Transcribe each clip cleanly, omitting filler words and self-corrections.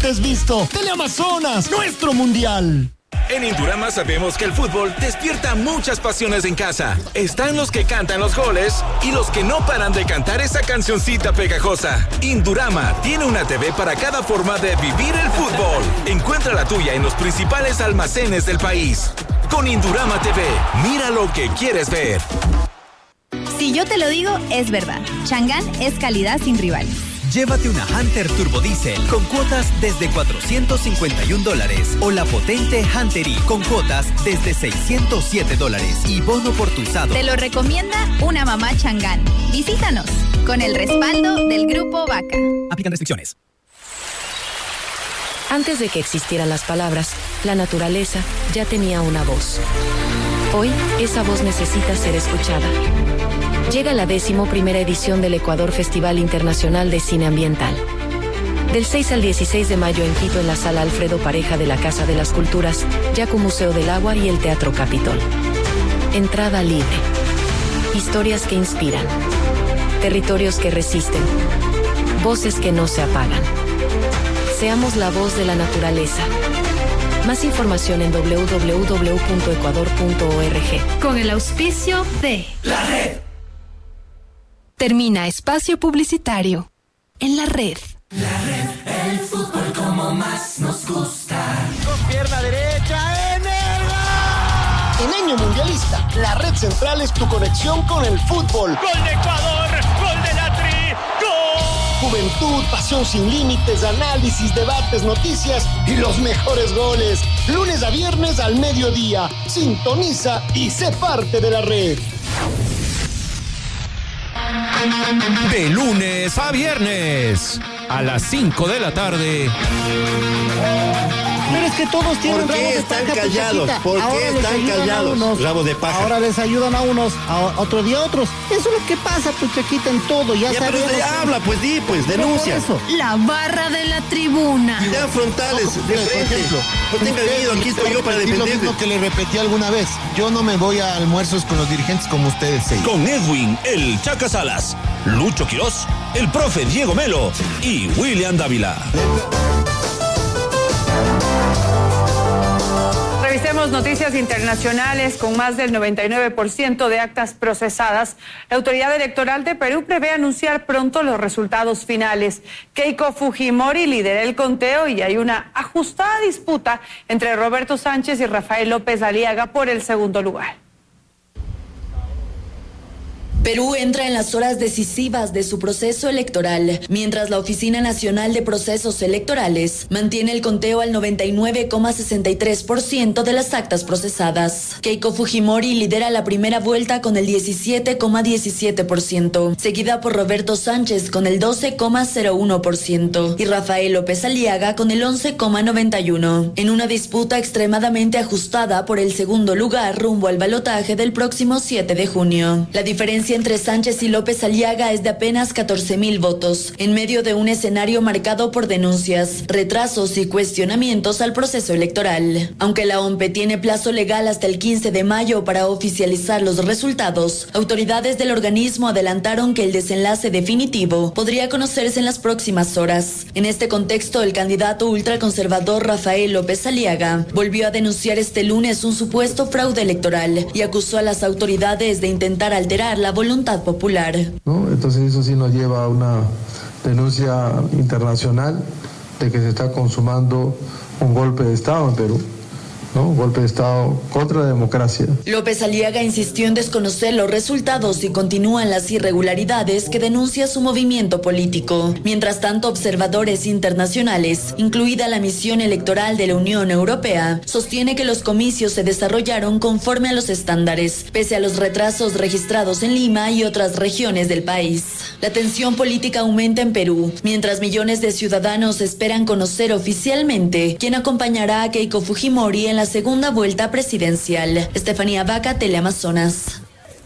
antes visto. Teleamazonas, nuestro mundial. En Indurama sabemos que el fútbol despierta muchas pasiones en casa. Están los que cantan los goles y los que no paran de cantar esa cancioncita pegajosa. Indurama tiene una TV para cada forma de vivir el fútbol. Encuentra la tuya en los principales almacenes del país. Con Indurama TV, mira lo que quieres ver. Si yo te lo digo, es verdad. Chang'an es calidad sin rival. Llévate una Hunter Turbo Diesel con cuotas desde $451 o la potente Hunter E con cuotas desde $607 y bono por tu usado. Te lo recomienda una mamá Chang'an. Visítanos con el respaldo del Grupo Vaca. Aplican restricciones. Antes de que existieran las palabras, la naturaleza ya tenía una voz. Hoy, esa voz necesita ser escuchada. Llega la 11ª edición del Ecuador Festival Internacional de Cine Ambiental. Del 6 al 16 de mayo en Quito en la Sala Alfredo Pareja de la Casa de las Culturas, Yacu Museo del Agua y el Teatro Capitol. Entrada libre. Historias que inspiran. Territorios que resisten. Voces que no se apagan. Seamos la voz de la naturaleza. Más información en www.ecuador.org. Con el auspicio de La Red. Termina espacio publicitario en La Red. La Red, el fútbol como más nos gusta. Con pierna derecha en el gol. En año mundialista, La Red Central es tu conexión con el fútbol. ¡Gol de Ecuador! ¡Gol de la Tri! ¡Gol! Juventud, pasión sin límites, análisis, debates, noticias y los mejores goles. Lunes a viernes al mediodía. Sintoniza y sé parte de La Red. De lunes a viernes, a las 5 de la tarde. Pero es que todos tienen ¿Por qué están callados? ¿Por qué están callados? Rabos de paja. Ahora les ayudan a unos, a otro día a otros. Eso es lo que pasa, Chequita, en todo. Ya pero usted habla, pues denuncia. La barra de la tribuna. Ya frontales, de frente. No tenga miedo, aquí estoy yo para defender. Lo mismo que le repetí alguna vez. Yo no me voy a almuerzos con los dirigentes como ustedes. Con Edwin, el Chaca Salas, Lucho Quirós, el profe Diego Melo y William Dávila. Revisemos noticias internacionales. Con más del 99% de actas procesadas, la autoridad electoral de Perú prevé anunciar pronto los resultados finales. Keiko Fujimori lidera el conteo y hay una ajustada disputa entre Roberto Sánchez y Rafael López Aliaga por el segundo lugar. Perú entra en las horas decisivas de su proceso electoral, mientras la Oficina Nacional de Procesos Electorales mantiene el conteo al 99,63% de las actas procesadas. Keiko Fujimori lidera la primera vuelta con el 17,17%, seguida por Roberto Sánchez con el 12,01% y Rafael López Aliaga con el 11,91%, en una disputa extremadamente ajustada por el segundo lugar rumbo al balotaje del próximo 7 de junio. La diferencia entre Sánchez y López Aliaga es de apenas 14,000 votos, en medio de un escenario marcado por denuncias, retrasos y cuestionamientos al proceso electoral. Aunque la OMPE tiene plazo legal hasta el 15 de mayo para oficializar los resultados, autoridades del organismo adelantaron que el desenlace definitivo podría conocerse en las próximas horas. En este contexto, el candidato ultraconservador Rafael López Aliaga volvió a denunciar este lunes un supuesto fraude electoral y acusó a las autoridades de intentar alterar la voluntad popular. ¿No? Entonces eso sí nos lleva a una denuncia internacional de que se está consumando un golpe de Estado en Perú. ¿No? Un golpe de Estado contra la democracia. López Aliaga insistió en desconocer los resultados y continúan las irregularidades que denuncia su movimiento político. Mientras tanto, observadores internacionales, incluida la misión electoral de la Unión Europea, sostiene que los comicios se desarrollaron conforme a los estándares, pese a los retrasos registrados en Lima y otras regiones del país. La tensión política aumenta en Perú, mientras millones de ciudadanos esperan conocer oficialmente quién acompañará a Keiko Fujimori en la segunda vuelta presidencial. Estefanía Vaca, Teleamazonas.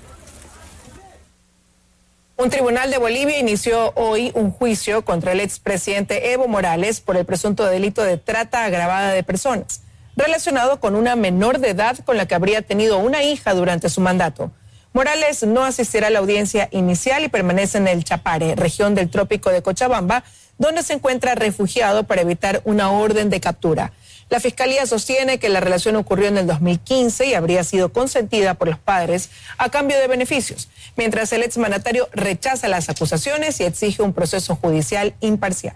Un tribunal de Bolivia inició hoy un juicio contra el expresidente Evo Morales por el presunto delito de trata agravada de personas, relacionado con una menor de edad con la que habría tenido una hija durante su mandato. Morales no asistirá a la audiencia inicial y permanece en el Chapare, región del Trópico de Cochabamba, donde se encuentra refugiado para evitar una orden de captura. La Fiscalía sostiene que la relación ocurrió en el 2015 y habría sido consentida por los padres a cambio de beneficios, mientras el exmandatario rechaza las acusaciones y exige un proceso judicial imparcial.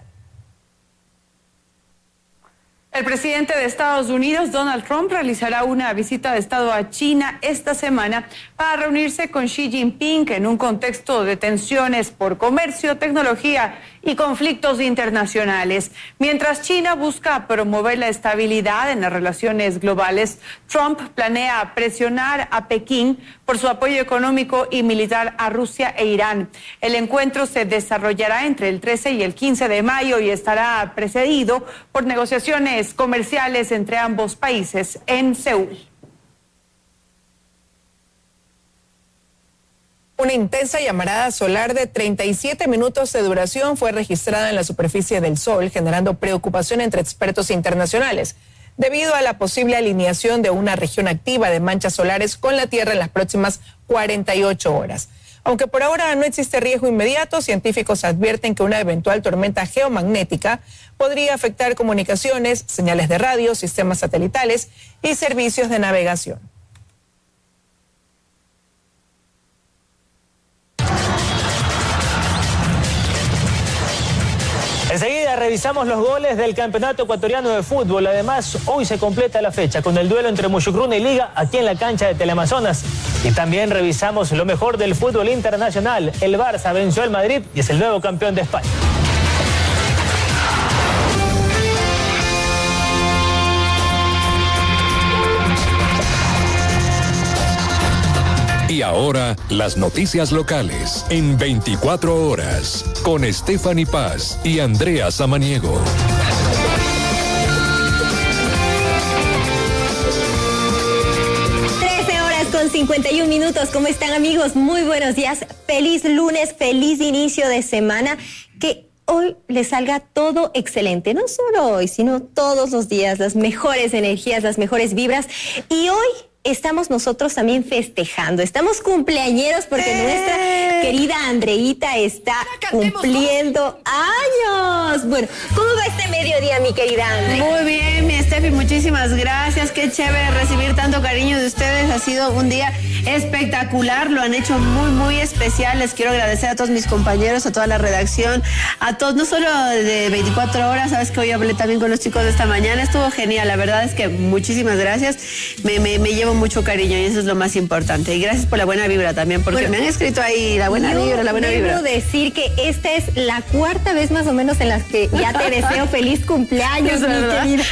El presidente de Estados Unidos, Donald Trump, realizará una visita de Estado a China esta semana para reunirse con Xi Jinping en un contexto de tensiones por comercio, tecnología y conflictos internacionales. Mientras China busca promover la estabilidad en las relaciones globales, Trump planea presionar a Pekín por su apoyo económico y militar a Rusia e Irán. El encuentro se desarrollará entre el 13 y el 15 de mayo y estará precedido por negociaciones comerciales entre ambos países en Seúl. Una intensa llamarada solar de 37 minutos de duración fue registrada en la superficie del Sol, generando preocupación entre expertos internacionales, debido a la posible alineación de una región activa de manchas solares con la Tierra en las próximas 48 horas. Aunque por ahora no existe riesgo inmediato, científicos advierten que una eventual tormenta geomagnética podría afectar comunicaciones, señales de radio, sistemas satelitales y servicios de navegación. Enseguida revisamos los goles del Campeonato Ecuatoriano de Fútbol. Además, hoy se completa la fecha con el duelo entre Muchucruna y Liga aquí en la cancha de Teleamazonas. Y también revisamos lo mejor del fútbol internacional. El Barça venció al Madrid y es el nuevo campeón de España. Y ahora, las noticias locales en 24 horas, con Stephanie Paz y Andrea Samaniego. 51 minutos. ¿Cómo están, amigos? Muy buenos días. Feliz lunes, feliz inicio de semana. Que hoy les salga todo excelente. No solo hoy, sino todos los días. Las mejores energías, las mejores vibras. Y hoy estamos nosotros también festejando. Estamos cumpleañeros porque nuestra querida Andreita está cumpliendo años. Bueno, ¿cómo va este mediodía, mi querida Andre? Muy bien, mi Steffi, muchísimas gracias. Qué chévere recibir tanto cariño de ustedes. Ha sido un día espectacular. Lo han hecho muy, muy especial. Les quiero agradecer a todos mis compañeros, a toda la redacción, a todos, no solo de 24 horas. Sabes que hoy hablé también con los chicos de esta mañana. Estuvo genial. La verdad es que muchísimas gracias. Me llevo mucho cariño y eso es lo más importante. Y gracias por la buena vibra también, porque me han escrito ahí la buena vibra, la buena vibra. Debo decir que esta es la cuarta vez más o menos en la que ya te deseo feliz cumpleaños, mi querida.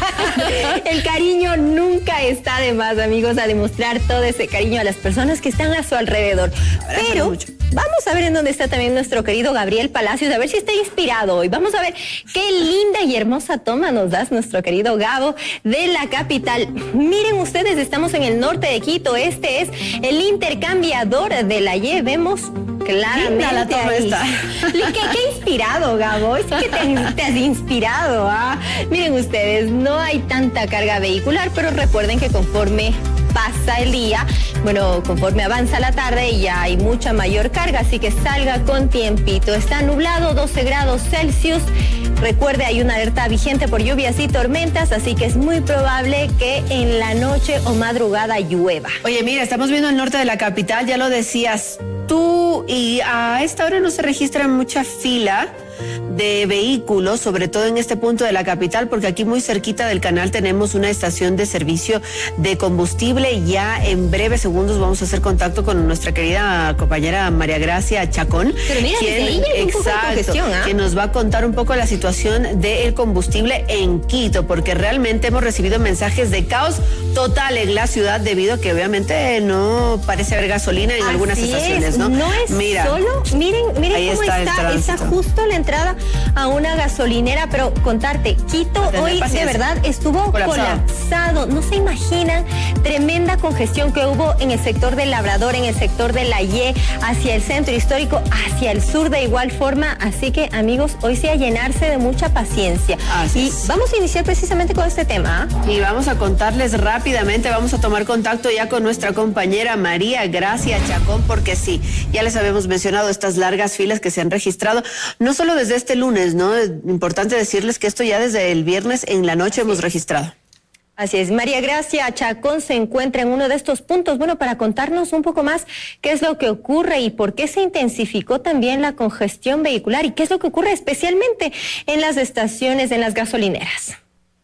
El cariño nunca está de más, amigos, a demostrar todo ese cariño a las personas que están a su alrededor. Pero vamos a ver en dónde está también nuestro querido Gabriel Palacios, a ver si está inspirado hoy. Vamos a ver qué linda y hermosa toma nos das nuestro querido Gabo de la capital. Miren ustedes, estamos en el norte de Quito. Este es el intercambiador de la Y. Vemos claramente la toma ahí. Está. ¿Qué inspirado, Gabo? Es que te has inspirado. Miren ustedes, no hay tanta carga vehicular, pero recuerden que conforme pasa el día, bueno, conforme avanza la tarde ya hay mucha mayor carga, así que salga con tiempito. Está nublado, 12 grados Celsius. Recuerde, hay una alerta vigente por lluvias y tormentas, así que es muy probable que en la noche o madrugada llueva. Oye, mira, estamos viendo el norte de la capital, ya lo decías tú, y a esta hora no se registra mucha fila de vehículos, sobre todo en este punto de la capital, porque aquí muy cerquita del canal tenemos una estación de servicio de combustible. Ya en breves segundos vamos a hacer contacto con nuestra querida compañera María Gracia Chacón, pero mira, quien nos va a contar un poco la situación del combustible en Quito, porque realmente hemos recibido mensajes de caos total en la ciudad, debido a que obviamente no parece haber gasolina en algunas estaciones, ¿no? No es solo, miren cómo está justo la entrada a una gasolinera, pero contarte, Quito hoy de verdad estuvo colapsado. No se imaginan, tremenda congestión que hubo en el sector del Labrador, en el sector de la Y, hacia el centro histórico, hacia el sur de igual forma. Así que, amigos, hoy sí a llenarse de mucha paciencia. Y vamos a iniciar precisamente con este tema. Y vamos a contarles rápidamente, vamos a tomar contacto ya con nuestra compañera María Gracia Chacón, porque sí, ya les habíamos mencionado estas largas filas que se han registrado, no solo desde este este lunes, ¿no? Es importante decirles que esto ya desde el viernes en la noche hemos registrado. Así es, María Gracia Chacón se encuentra en uno de estos puntos, bueno, para contarnos un poco más qué es lo que ocurre y por qué se intensificó también la congestión vehicular y qué es lo que ocurre especialmente en las estaciones, en las gasolineras.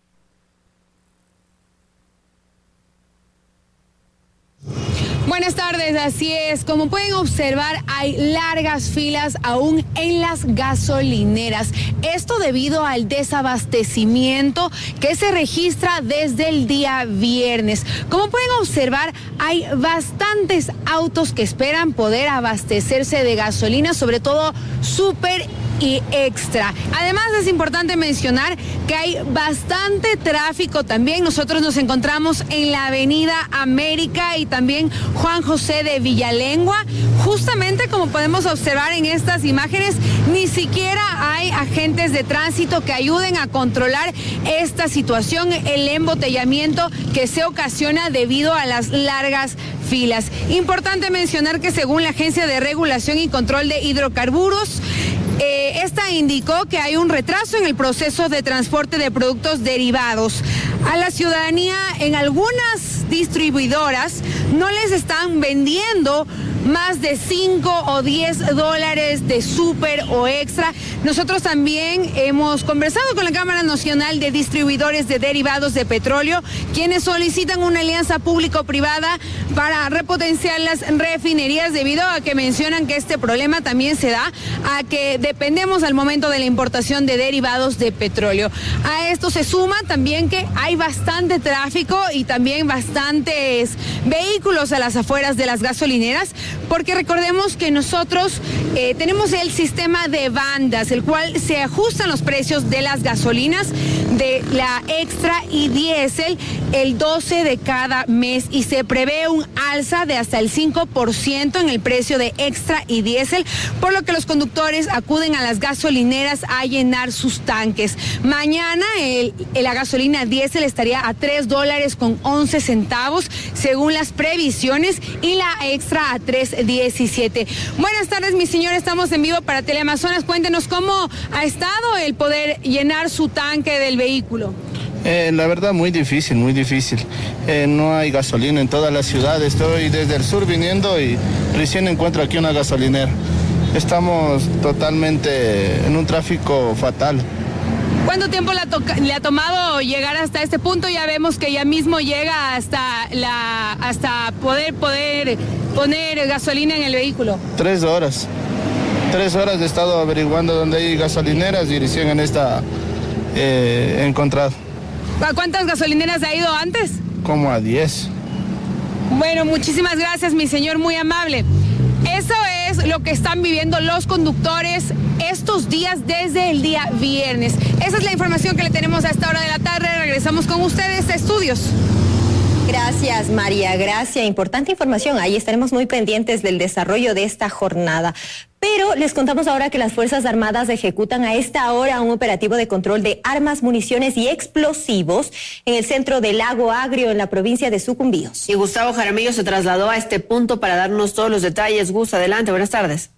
Buenas tardes, así es. Como pueden observar, hay largas filas aún en las gasolineras. Esto debido al desabastecimiento que se registra desde el día viernes. Como pueden observar, hay bastantes autos que esperan poder abastecerse de gasolina, sobre todo súper y extra. Además, es importante mencionar que hay bastante tráfico también. Nosotros nos encontramos en la Avenida América y también Juan José de Villalengua. Justamente como podemos observar en estas imágenes, ni siquiera hay agentes de tránsito que ayuden a controlar esta situación, el embotellamiento que se ocasiona debido a las largas filas. Importante mencionar que según la Agencia de Regulación y Control de Hidrocarburos, esta indicó que hay un retraso en el proceso de transporte de productos derivados. A la ciudadanía en algunas distribuidoras no les están vendiendo más de 5 o 10 dólares de súper o extra. Nosotros también hemos conversado con la Cámara Nacional de Distribuidores de Derivados de Petróleo, quienes solicitan una alianza público-privada para repotenciar las refinerías, debido a que mencionan que este problema también se da a que dependemos al momento de la importación de derivados de petróleo. A esto se suma también que hay bastante tráfico y también bastantes vehículos a las afueras de las gasolineras, porque recordemos que nosotros tenemos el sistema de bandas, el cual se ajustan los precios de las gasolinas de la extra y diésel el 12 de cada mes, y se prevé un alza de hasta el 5% en el precio de extra y diésel, por lo que los conductores acuden a las gasolineras a llenar sus tanques. Mañana la gasolina diésel estaría a $3.11 según las previsiones, y la extra a $3.17. Buenas tardes, mi señor, estamos en vivo para Teleamazonas. Cuéntenos cómo ha estado el poder llenar su tanque del vehículo. La verdad, muy difícil, muy difícil. No hay gasolina en toda la ciudad. Estoy desde el sur viniendo y recién encuentro aquí una gasolinera. Estamos totalmente en un tráfico fatal. ¿Cuánto tiempo le ha tomado llegar hasta este punto? Ya vemos que ya mismo llega hasta poder poner gasolina en el vehículo. 3 horas. 3 horas he estado averiguando dónde hay gasolineras y recién en esta he encontrado. ¿A cuántas gasolineras ha ido antes? Como a 10. Bueno, muchísimas gracias, mi señor, muy amable. Eso es lo que están viviendo los conductores estos días desde el día viernes. Esa es la información que le tenemos a esta hora de la tarde. Regresamos con ustedes a estudios. Gracias, María Gracia. Importante información. Ahí estaremos muy pendientes del desarrollo de esta jornada. Pero les contamos ahora que las Fuerzas Armadas ejecutan a esta hora un operativo de control de armas, municiones y explosivos en el centro del Lago Agrio, en la provincia de Sucumbíos. Y Gustavo Jaramillo se trasladó a este punto para darnos todos los detalles. Gus, adelante, buenas tardes.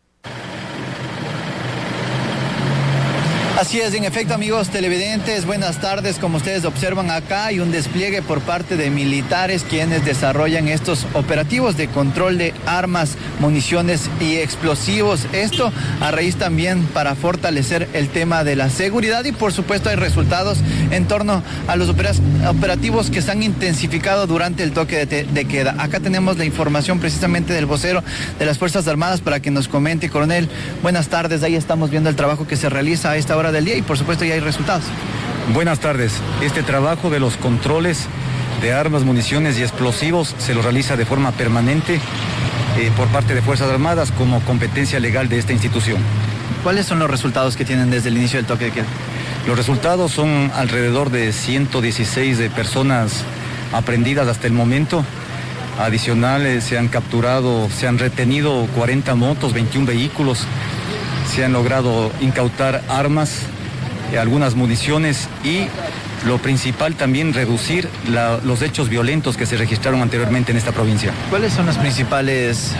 Así es, en efecto, amigos televidentes, buenas tardes. Como ustedes observan acá, hay un despliegue por parte de militares quienes desarrollan estos operativos de control de armas, municiones y explosivos. Esto a raíz también para fortalecer el tema de la seguridad, y por supuesto hay resultados en torno a los operativos que se han intensificado durante el toque de queda. Acá tenemos la información precisamente del vocero de las Fuerzas Armadas para que nos comente. Coronel, buenas tardes. Ahí estamos viendo el trabajo que se realiza a esta hora del día y por supuesto ya hay resultados. Buenas tardes. Este trabajo de los controles de armas, municiones y explosivos se lo realiza de forma permanente por parte de Fuerzas Armadas como competencia legal de esta institución. ¿Cuáles son los resultados que tienen desde el inicio del toque de queda? Los resultados son alrededor de 116 de personas aprehendidas hasta el momento. Adicionales se han capturado, se han retenido 40 motos, 21 vehículos. Se han logrado incautar armas, algunas municiones y lo principal también reducir los hechos violentos que se registraron anteriormente en esta provincia. ¿Cuáles son las principales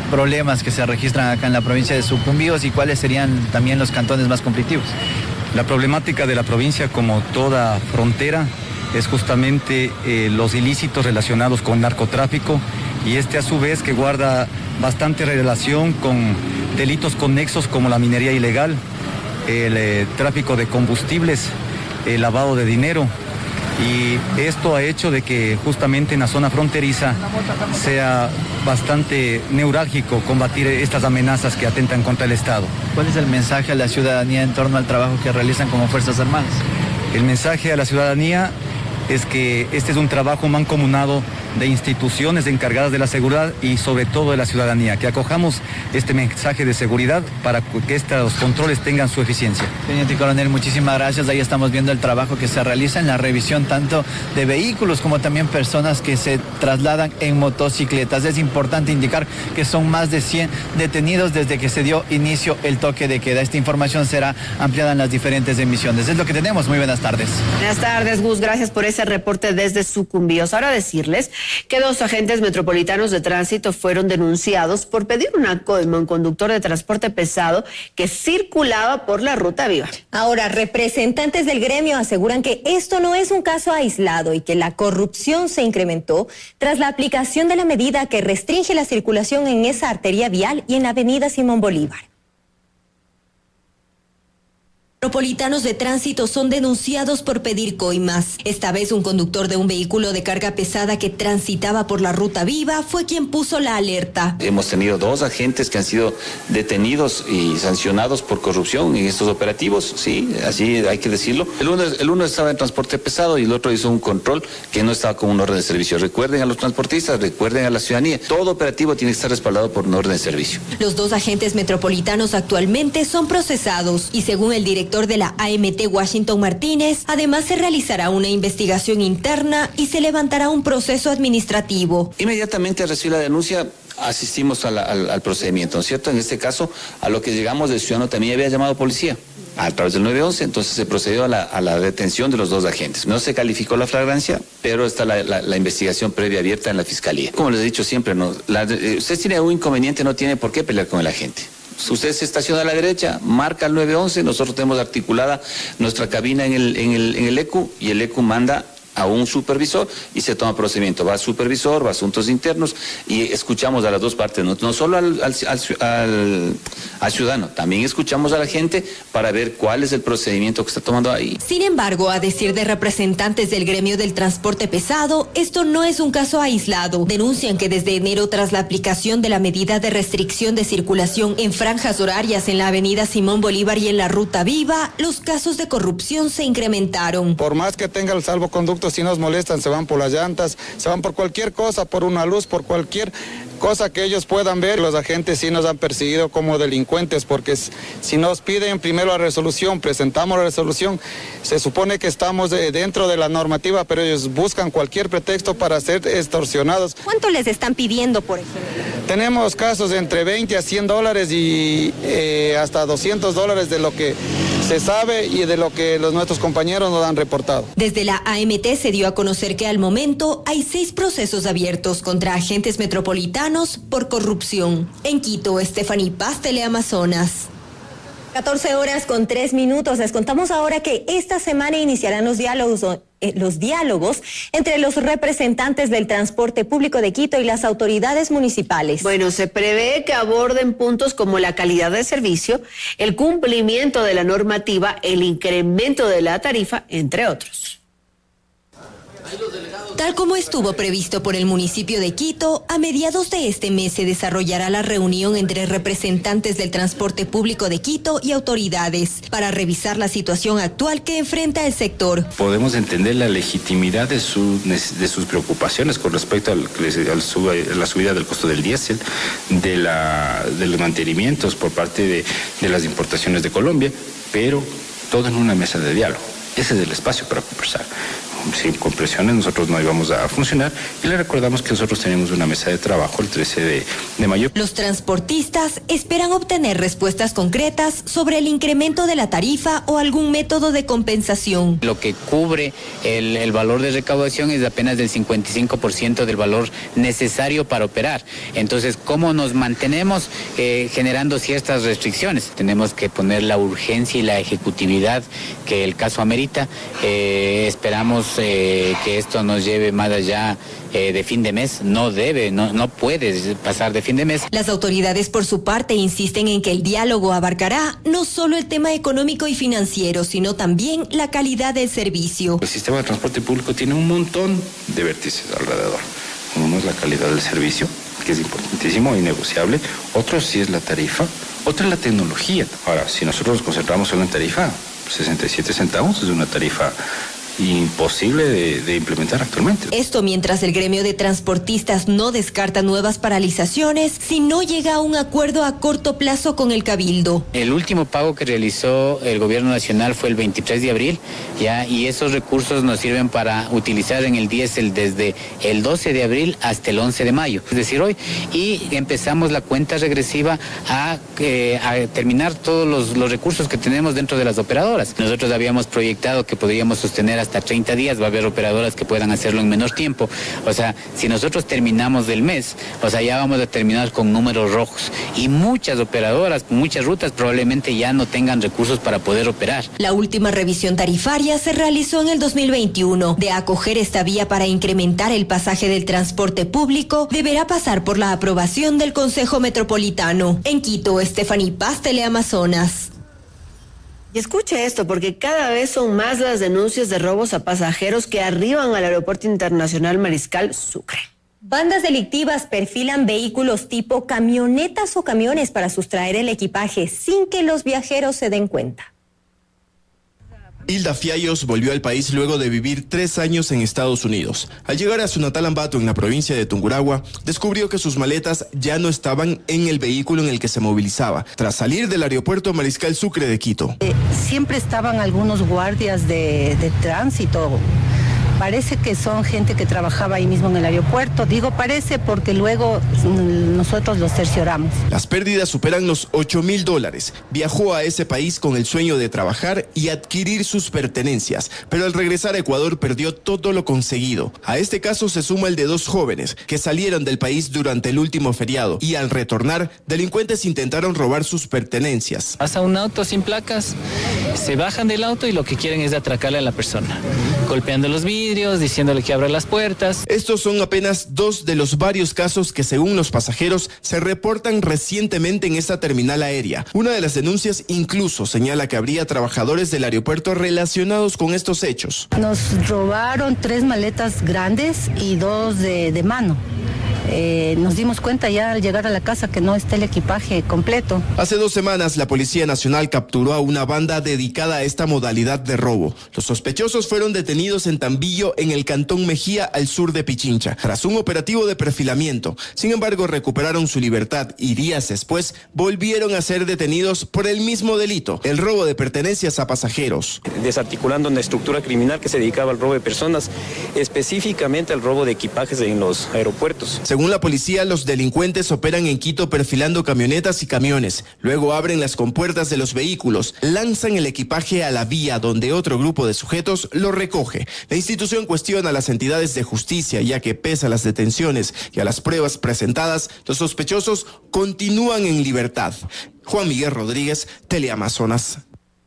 problemas que se registran acá en la provincia de Sucumbíos y cuáles serían también los cantones más conflictivos? La problemática de la provincia, como toda frontera, es justamente los ilícitos relacionados con narcotráfico, y a su vez que guarda bastante relación con delitos conexos como la minería ilegal, el tráfico de combustibles, el lavado de dinero. Y esto ha hecho de que justamente en la zona fronteriza sea bastante neurálgico combatir estas amenazas que atentan contra el Estado. ¿Cuál es el mensaje a la ciudadanía en torno al trabajo que realizan como Fuerzas Armadas? El mensaje a la ciudadanía es que este es un trabajo mancomunado de instituciones encargadas de la seguridad y sobre todo de la ciudadanía, que acojamos este mensaje de seguridad para que estos controles tengan su eficiencia. Teniente Coronel, muchísimas gracias. Ahí estamos viendo el trabajo que se realiza en la revisión tanto de vehículos como también personas que se trasladan en motocicletas. Es importante indicar que son más de 100 detenidos desde que se dio inicio el toque de queda. Esta información será ampliada en las diferentes emisiones. Es lo que tenemos. Muy buenas tardes. Buenas tardes, Gus. Gracias por ese reporte desde Sucumbíos. Ahora decirles que 2 agentes metropolitanos de tránsito fueron denunciados por pedir una coima a un conductor de transporte pesado que circulaba por la Ruta Viva. Ahora, representantes del gremio aseguran que esto no es un caso aislado y que la corrupción se incrementó tras la aplicación de la medida que restringe la circulación en esa arteria vial y en la avenida Simón Bolívar. Metropolitanos de tránsito son denunciados por pedir coimas. Esta vez un conductor de un vehículo de carga pesada que transitaba por la Ruta Viva fue quien puso la alerta. Hemos tenido 2 agentes que han sido detenidos y sancionados por corrupción en estos operativos, sí, así hay que decirlo. El uno estaba en transporte pesado y el otro hizo un control que no estaba con un orden de servicio. Recuerden a los transportistas, recuerden a la ciudadanía, todo operativo tiene que estar respaldado por un orden de servicio. Los 2 agentes metropolitanos actualmente son procesados y según el director de la AMT, Washington Martínez, además se realizará una investigación interna y se levantará un proceso administrativo. Inmediatamente al recibir la denuncia asistimos al procedimiento, ¿no es cierto? En este caso, a lo que llegamos, el ciudadano también había llamado a policía a través del 911, entonces se procedió a la detención de los 2 agentes. No se calificó la flagrancia, pero está la investigación previa abierta en la Fiscalía. Como les he dicho siempre, usted tiene un inconveniente, no tiene por qué pelear con el agente. Usted se estaciona a la derecha, marca el 911, nosotros tenemos articulada nuestra cabina en el ECU y el ECU manda a un supervisor y se toma procedimiento. Va al supervisor, va a asuntos internos y escuchamos a las 2 partes, no solo al ciudadano, también escuchamos a la gente para ver cuál es el procedimiento que está tomando ahí. Sin embargo, a decir de representantes del gremio del transporte pesado, esto no es un caso aislado. Denuncian que desde enero, tras la aplicación de la medida de restricción de circulación en franjas horarias en la avenida Simón Bolívar y en la Ruta Viva, los casos de corrupción se incrementaron. Por más que tenga el salvoconducto, si nos molestan, se van por las llantas, se van por cualquier cosa, por una luz, por cualquier cosa que ellos puedan ver. Los agentes sí nos han perseguido como delincuentes porque si nos piden primero la resolución, presentamos la resolución, se supone que estamos dentro de la normativa, pero ellos buscan cualquier pretexto para ser extorsionados. ¿Cuánto les están pidiendo, por ejemplo? Tenemos casos de entre 20 a 100 dólares y hasta 200 dólares de lo que se sabe y de lo que nuestros compañeros nos han reportado. Desde la AMT se dio a conocer que al momento hay 6 procesos abiertos contra agentes metropolitanos por corrupción. En Quito, Stephanie Paz, Teleamazonas. 14:03. Les contamos ahora que esta semana iniciarán los diálogos entre los representantes del transporte público de Quito y las autoridades municipales. Bueno, se prevé que aborden puntos como la calidad de servicio, el cumplimiento de la normativa, el incremento de la tarifa, entre otros. Tal como estuvo previsto por el municipio de Quito, a mediados de este mes se desarrollará la reunión entre representantes del transporte público de Quito y autoridades para revisar la situación actual que enfrenta el sector. Podemos entender la legitimidad de sus preocupaciones con respecto a la subida del costo del diésel, de los mantenimientos por parte de las importaciones de Colombia, pero todo en una mesa de diálogo. Ese es el espacio para conversar. sin compresiones nosotros no íbamos a funcionar, y le recordamos que nosotros tenemos una mesa de trabajo el 13 de mayo. Los transportistas esperan obtener respuestas concretas sobre el incremento de la tarifa o algún método de compensación. Lo que cubre el valor de recaudación es apenas del 55% del valor necesario para operar. Entonces, ¿cómo nos mantenemos generando ciertas restricciones? Tenemos que poner la urgencia y la ejecutividad que el caso amerita. Esperamos que esto nos lleve más allá de fin de mes. No puede pasar de fin de mes. Las autoridades, por su parte, insisten en que el diálogo abarcará no solo el tema económico y financiero, sino también la calidad del servicio. El sistema de transporte público tiene un montón de vértices alrededor. Uno es la calidad del servicio, que es importantísimo, innegociable. Otro sí es la tarifa. Otro es la tecnología. Ahora, si nosotros nos concentramos en la tarifa, 67 centavos es una tarifa imposible de implementar actualmente. Esto mientras el gremio de transportistas no descarta nuevas paralizaciones si no llega a un acuerdo a corto plazo con el Cabildo. El último pago que realizó el gobierno nacional fue el 23 de abril, y esos recursos nos sirven para utilizar en el diésel desde el 12 de abril hasta el 11 de mayo, es decir, hoy, y empezamos la cuenta regresiva a terminar todos los recursos que tenemos dentro de las operadoras. Nosotros habíamos proyectado que podríamos sostener hasta 30 días, va a haber operadoras que puedan hacerlo en menor tiempo. O sea, si nosotros terminamos del mes, ya vamos a terminar con números rojos, y muchas operadoras, muchas rutas probablemente ya no tengan recursos para poder operar. La última revisión tarifaria se realizó en el 2021. De acoger esta vía para incrementar el pasaje del transporte público, deberá pasar por la aprobación del Consejo Metropolitano. En Quito, Stephanie Paz, Teleamazonas. Y escuche esto, porque cada vez son más las denuncias de robos a pasajeros que arriban al Aeropuerto Internacional Mariscal Sucre. Bandas delictivas perfilan vehículos tipo camionetas o camiones para sustraer el equipaje sin que los viajeros se den cuenta. Hilda Fiallos volvió al país luego de vivir 3 años en Estados Unidos. Al llegar a su natal Ambato, en la provincia de Tungurahua, descubrió que sus maletas ya no estaban en el vehículo en el que se movilizaba, tras salir del aeropuerto Mariscal Sucre de Quito. Siempre estaban algunos guardias de tránsito. Parece que son gente que trabajaba ahí mismo en el aeropuerto. Digo parece porque luego nosotros los cercioramos. Las pérdidas superan los $8,000. Viajó a ese país con el sueño de trabajar y adquirir sus pertenencias, pero al regresar a Ecuador perdió todo lo conseguido. A este caso se suma el de 2 jóvenes que salieron del país durante el último feriado, y al retornar, delincuentes intentaron robar sus pertenencias. Pasa un auto sin placas, se bajan del auto y lo que quieren es atracarle a la persona, golpeando los vidrios, diciéndole que abra las puertas. Estos son apenas 2 de los varios casos que, según los pasajeros, se reportan recientemente en esta terminal aérea. Una de las denuncias incluso señala que habría trabajadores del aeropuerto relacionados con estos hechos. Nos robaron 3 maletas grandes y 2 de mano. Nos dimos cuenta ya al llegar a la casa que no está el equipaje completo. Hace 2 semanas la Policía Nacional capturó a una banda dedicada a esta modalidad de robo. Los sospechosos fueron detenidos en Tambillo, en el cantón Mejía, al sur de Pichincha, tras un operativo de perfilamiento. Sin embargo, recuperaron su libertad y días después volvieron a ser detenidos por el mismo delito, el robo de pertenencias a pasajeros. Desarticulando una estructura criminal que se dedicaba al robo de personas, específicamente al robo de equipajes en los aeropuertos. Según la policía, los delincuentes operan en Quito perfilando camionetas y camiones. Luego abren las compuertas de los vehículos, lanzan el equipaje a la vía donde otro grupo de sujetos lo recoge. La institución cuestiona a las entidades de justicia, ya que pese a las detenciones y a las pruebas presentadas, los sospechosos continúan en libertad. Juan Miguel Rodríguez, Teleamazonas.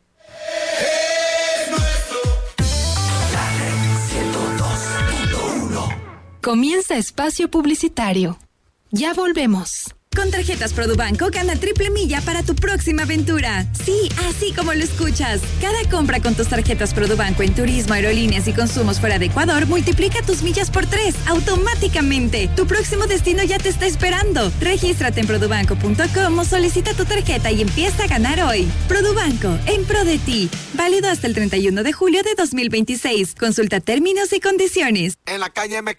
Comienza espacio publicitario. Ya volvemos. Con tarjetas Produbanco gana triple milla para tu próxima aventura. Sí, así como lo escuchas. Cada compra con tus tarjetas Produbanco en turismo, aerolíneas y consumos fuera de Ecuador multiplica tus millas por 3 automáticamente. Tu próximo destino ya te está esperando. Regístrate en produbanco.com o solicita tu tarjeta y empieza a ganar hoy. Produbanco, en pro de ti. Válido hasta el 31 de julio de 2026. Consulta términos y condiciones. En la calle me